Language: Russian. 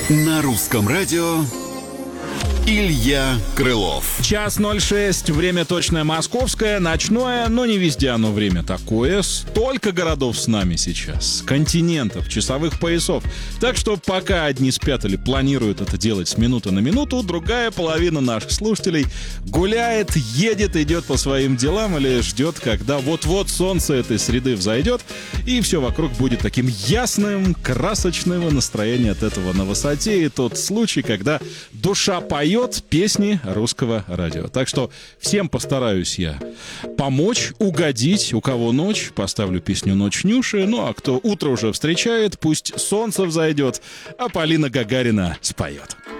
На русском радио Илья Крылов. 1:06, время точное московское, ночное, но не везде оно время такое. Столько городов с нами сейчас, континентов, часовых поясов. Так что пока одни спят или планируют это делать с минуты на минуту, другая половина наших слушателей гуляет, едет, идет по своим делам или ждет, когда вот-вот солнце этой среды взойдет, и все вокруг будет таким ясным, красочным, и настроение от этого на высоте. И тот случай, когда душа поет песни русского радио. Так что всем постараюсь я помочь, угодить. У кого ночь, поставлю песню «Ночь Нюши». Ну а кто утро уже встречает, пусть солнце взойдет, а Полина Гагарина споет.